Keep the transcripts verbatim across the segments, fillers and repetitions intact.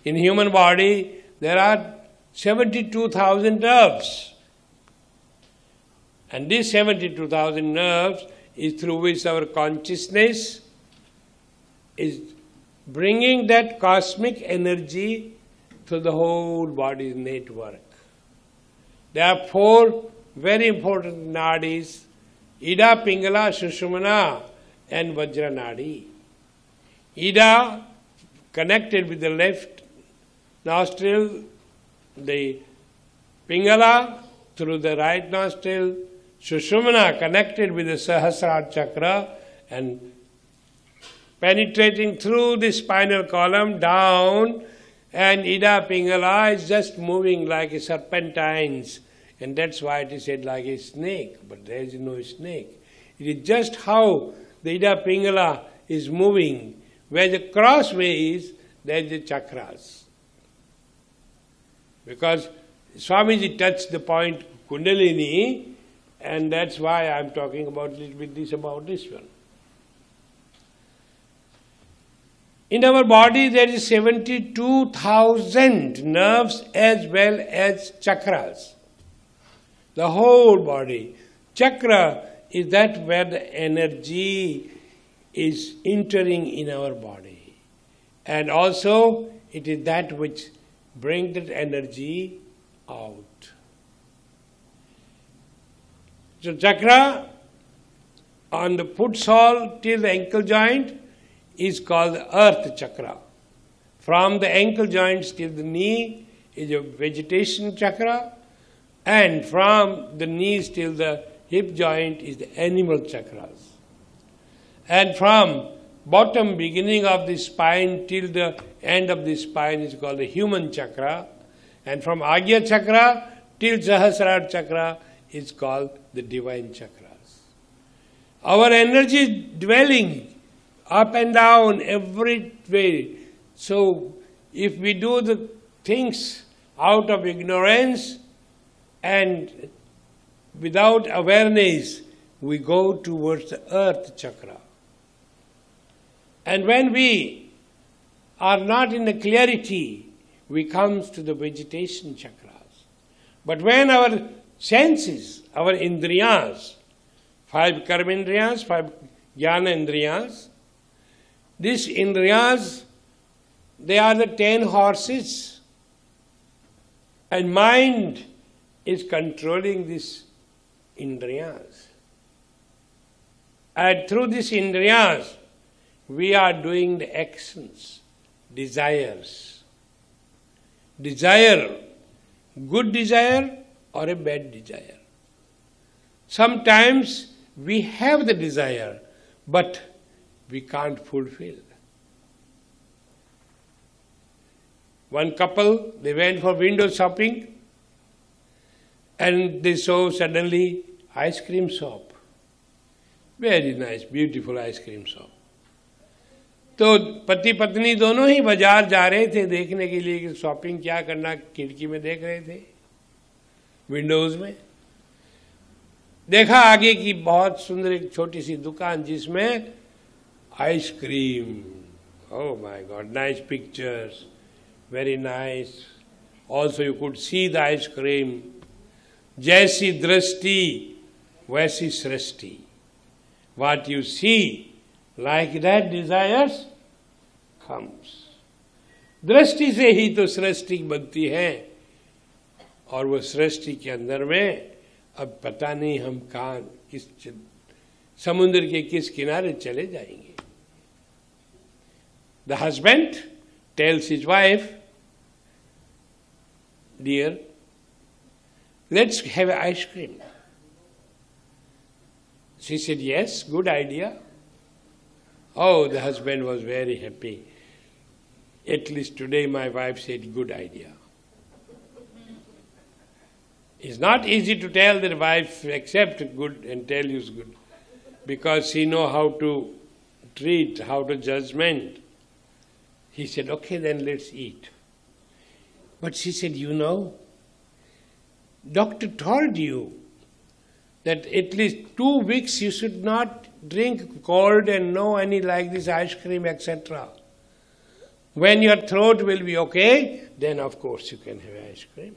In human body, there are seventy-two thousand nerves. And these seventy-two thousand nerves is through which our consciousness is bringing that cosmic energy to the whole body's network. There are four very important nadis, Ida, Pingala, Sushumna and Vajra Nadi. Ida connected with the left nostril, the Pingala through the right nostril, Sushumna connected with the Sahasrara chakra and penetrating through the spinal column down, and Ida Pingala is just moving like a serpentines, and that's why it is said like a snake, but there is no snake. It is just how the Ida Pingala is moving. Where the crossway is, there is the chakras. Because Swamiji touched the point Kundalini, and that's why I'm talking about a little bit this about this one. In our body there is seventy-two thousand nerves as well as chakras. The whole body. Chakra is that where the energy is entering in our body. And also it is that which brings that energy out. So chakra on the foot sole till the ankle joint is called the earth chakra. From the ankle joints till the knee is a vegetation chakra, and from the knees till the hip joint is the animal chakras. And from bottom beginning of the spine till the end of the spine is called the human chakra, and from Agya chakra till Sahasrara chakra is called the divine chakras. Our energy is dwelling up and down every way. So if we do the things out of ignorance and without awareness, we go towards the earth chakra. And when we are not in the clarity, we come to the vegetation chakras. But when our senses, our indriyas, five karmendriyas, five jnana indriyas, these indriyas, they are the ten horses, and mind is controlling these indriyas. And through these indriyas, we are doing the actions, desires. Desire, good desire or a bad desire. Sometimes we have the desire, but we can't fulfill. One couple, they went for window shopping and they saw suddenly ice cream shop. Very nice, beautiful ice cream shop. तो पति पत्नी दोनों ही बाजार जा रहे थे देखने के लिए कि शॉपिंग क्या करना, खिड़की में देख रहे थे, विंडोज में। देखा आगे की बहुत सुंदर एक छोटी सी दुकान जिसमें ice cream, oh my God, nice pictures, very nice. Also you could see the ice cream. जैसी दृष्टि वैसी सृष्टि. What you see, like that desires comes. दृष्टि से ही तो सृष्टि बनती है, और वो सृष्टि के अंदर में अब पता नहीं हम कहाँ किस समुद्र के किस किनारे चले जाएंगे. The husband tells his wife, dear, let's have ice cream. She said, yes, good idea. Oh, the husband was very happy. At least today my wife said, good idea. It's not easy to tell the wife, accept good and tell you good, because she know how to treat, how to judgment. He said, okay, then let's eat. But she said, you know, doctor told you that at least two weeks you should not drink cold and no any like this ice cream, et cetera. When your throat will be okay, then of course you can have ice cream.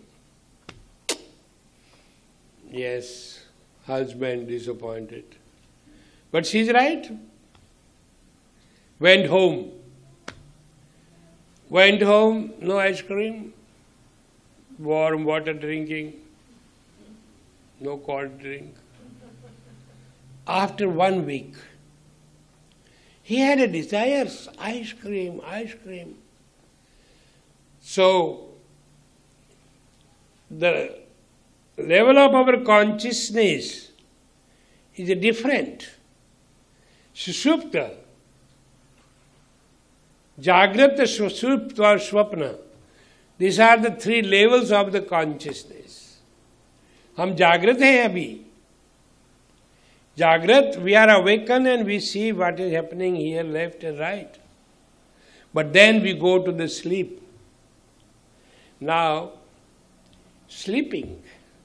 Yes, husband disappointed. But she's right. Went home. Went home, no ice cream. Warm water drinking. No cold drink. After one week, he had a desire, ice cream, ice cream. So, the level of our consciousness is different. Sushupta, Jagrata, Sushupta or Swapna. These are the three levels of the consciousness. हम जागृत हैं अभी. Jagrat, we are awakened and we see what is happening here, left and right. But then we go to the sleep. Now, sleeping.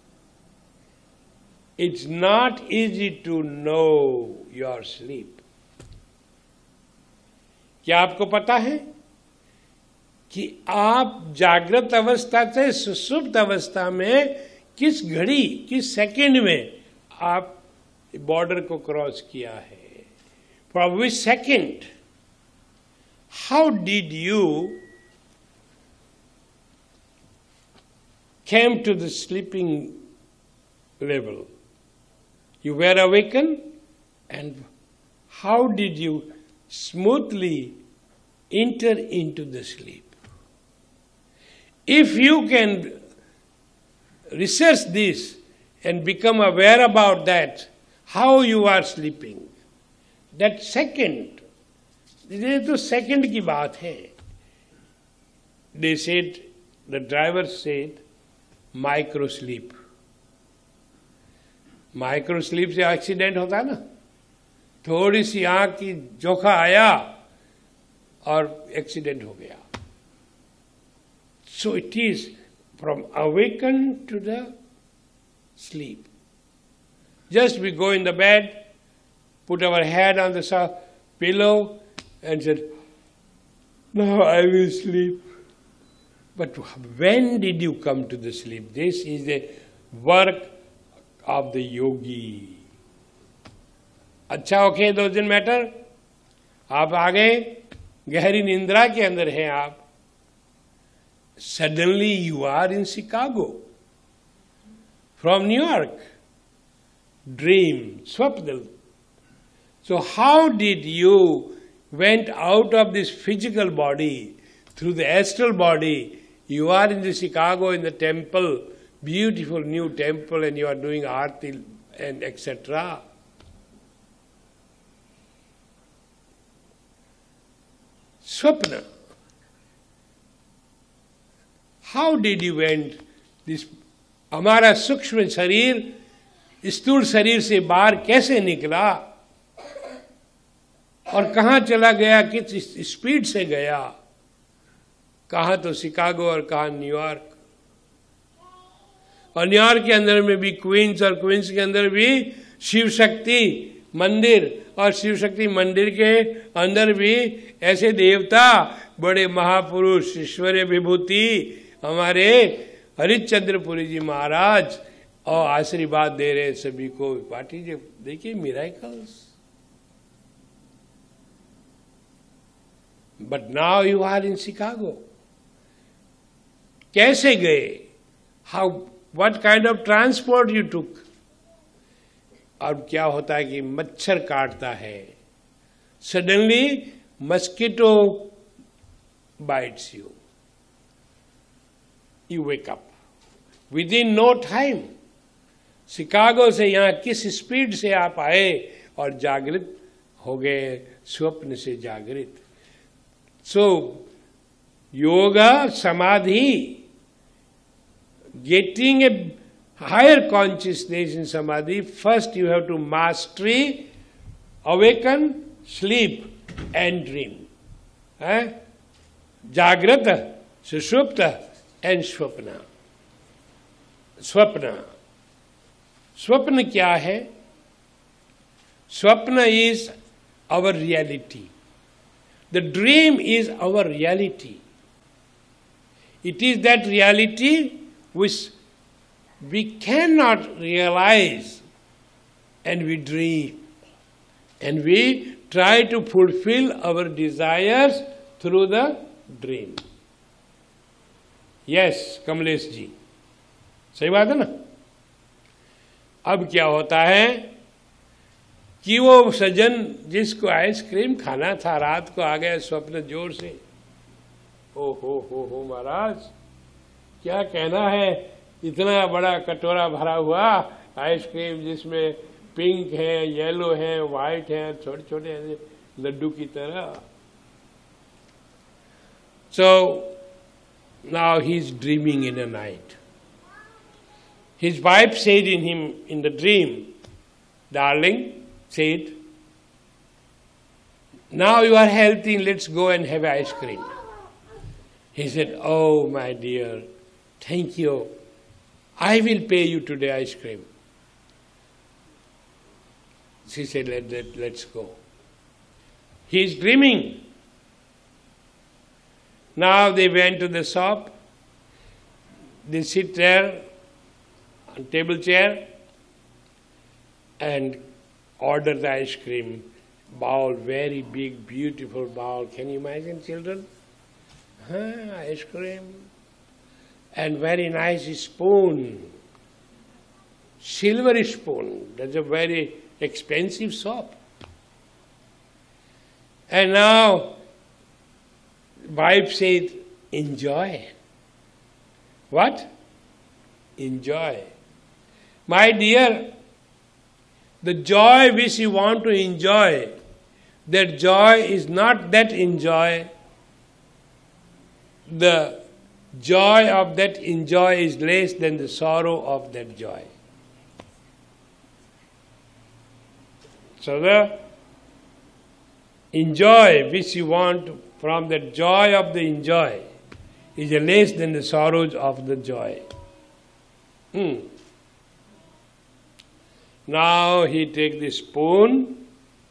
It's not easy to know your sleep. क्या आपको पता है कि आप जागृत अवस्था से सुषुप्त अवस्था में किस घड़ी, किस सेकंड में आप बॉर्डर को क्रॉस किया है? For which second? How did you came to the sleeping level? You were awakened, and how did you smoothly enter into the sleep? If you can research this and become aware about that, how you are sleeping, that second, ये तो second की बात है. They said, the driver said, micro sleep. Micro sleep से accident होता है ना, थोड़ी सी आंख की जोखा आया और एक्सीडेंट हो गया. So it is from awaken to the sleep. Just we go in the bed, put our head on the pillow and said, now I will sleep. But when did you come to the sleep? This is the work of the yogi. अच्छा okay, doesn't matter. आप आगे गहरी निंद्रा के अंदर हैं आप. Suddenly you are in Chicago from New York. Dream, swapna. So how did you went out of this physical body through the astral body? You are in the Chicago, in the temple, beautiful new temple, and you are doing arti and et cetera. Swapna. How did you went this? हमारा सूक्ष्म शरीर स्थूल शरीर से बाहर कैसे निकला और कहाँ चला गया, किस स्पीड से गया? कहाँ तो शिकागो और कहाँ न्यूयॉर्क. और न्यूयॉर्क के अंदर में भी क्वींस, और क्वींस के अंदर भी शिव शक्ति मंदिर, और शिव शक्ति मंदिर के अंदर भी ऐसे देवता, बड़े महापुरुष, ईश्वरीय विभूति हमारे हरिश्चंद्रपुरी जी महाराज, और आशीर्वाद दे रहे सभी को. पार्टी जी देखिए miracles. But now you are in Chicago. कैसे गए? How, what kind of transport you took? और क्या होता है कि मच्छर काटता है, suddenly mosquito bytes you, you wake up with in no time. Chicago से यहां किस स्पीड से आप आए और जागृत हो गए, स्वप्न से जागृत. सो योगा, समाधि, getting a higher consciousness in samadhi, first you have to mastery, awaken, sleep and dream. Eh? Jagrata, sushupta and swapna. Swapna. Swapna क्या है? Swapna is our reality. The dream is our reality. It is that reality which we cannot realize, and we dream. And we try to fulfill our desires through the dream. Yes, Kamlesh ji, सही बात है ना? अब क्या होता है कि वो सज्जन जिसको आइसक्रीम खाना था रात को आ गया स्वप्न जोर से, ओ हो हो हो महाराज, क्या कहना है, इतना बड़ा कटोरा भरा हुआ आइसक्रीम जिसमें पिंक है, येलो है, व्हाइट है, छोटे छोटे लड्डू की तरह. So now he is dreaming in the night. His wife said in him in the dream, darling, said, now you are healthy, let's go and have ice cream. He said, oh my dear, thank you. I will pay you today ice cream. She said, let, let, let's go. He is dreaming. Now they went to the shop. They sit there on table chair and order the ice cream. Bowl, very big, beautiful bowl. Can you imagine, children? Huh, ice cream. And very nice spoon. Silver spoon. That's a very expensive shop. And now, wife said, enjoy. What? Enjoy. My dear, the joy which you want to enjoy, that joy is not that enjoy. The joy of that enjoy is less than the sorrow of that joy. So the enjoy which you want from the joy of the enjoy is less than the sorrows of the joy. Hmm. Now he take the spoon,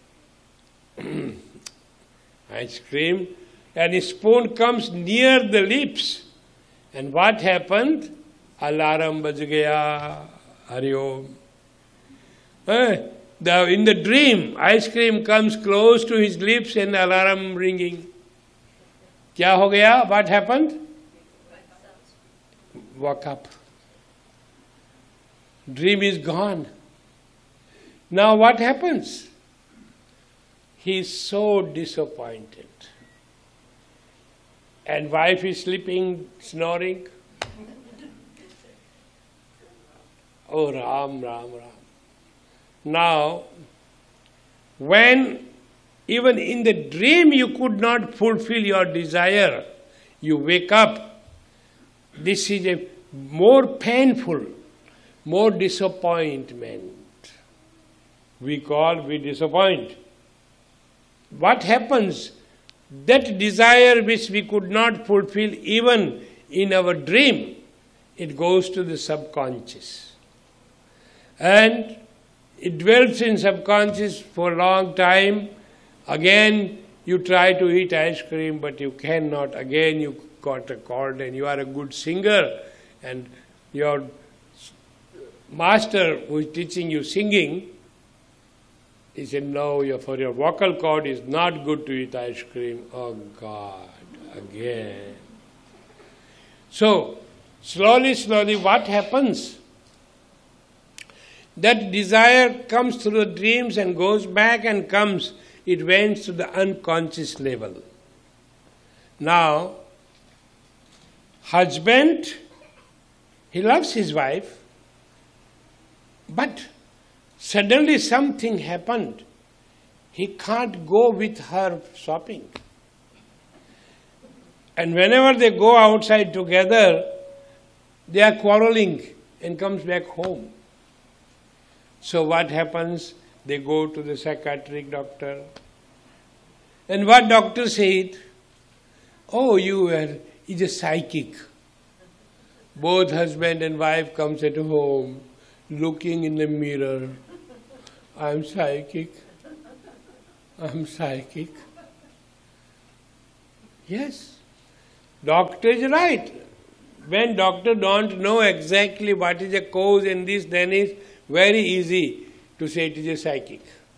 ice cream, and the spoon comes near the lips. And what happened? Alarm baj gaya, Hari Om. Eh? The, in the dream, ice cream comes close to his lips and alarm ringing. Kya ho gaya? What happened? Woke up. Dream is gone. Now what happens? He is so disappointed. And wife is sleeping, snoring. Oh Ram, Ram, Ram. Now, when even in the dream you could not fulfill your desire, you wake up, this is a more painful, more disappointment. We call, we disappoint. What happens? That desire which we could not fulfill even in our dream, it goes to the subconscious. And it dwells in subconscious for a long time. Again, you try to eat ice cream, but you cannot. Again, you got a cold and you are a good singer. And your master who is teaching you singing, he said, no, your, for your vocal cord is not good to eat ice cream. Oh God, again. So, slowly, slowly, what happens? That desire comes through the dreams and goes back and comes. It went to the unconscious level. Now, husband, he loves his wife, but suddenly something happened. He can't go with her shopping. And whenever they go outside together, they are quarreling and comes back home. So what happens? They go to the psychiatric doctor. And what doctor said? Oh, you are, is a psychic. Both husband and wife comes at home, looking in the mirror. I'm psychic. I'm psychic. Yes. Doctor is right. When doctor don't know exactly what is the cause in this, then it's very easy to say it is a psychic.